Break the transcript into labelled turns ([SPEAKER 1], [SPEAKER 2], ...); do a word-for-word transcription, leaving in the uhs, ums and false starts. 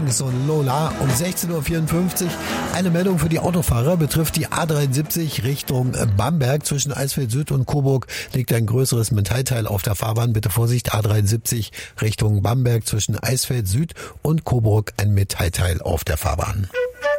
[SPEAKER 1] Jungs und Lola um sechzehn Uhr vierundfünfzig. Eine Meldung für die Autofahrer betrifft die A dreiundsiebzig Richtung Bamberg. Zwischen Eisfeld Süd und Coburg liegt ein größeres Metallteil auf der Fahrbahn. Bitte Vorsicht, A dreiundsiebzig Richtung Bamberg, zwischen Eisfeld Süd und Coburg ein Metallteil auf der Fahrbahn.